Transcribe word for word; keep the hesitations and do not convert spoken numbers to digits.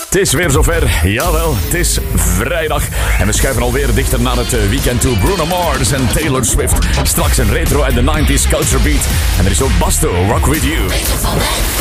Het is weer zover. Jawel, het is vrijdag. En we schuiven alweer dichter naar het weekend toe. Bruno Mars en Taylor Swift. Straks een retro en de nineties culture beat. En er is ook Basto, Rock With You.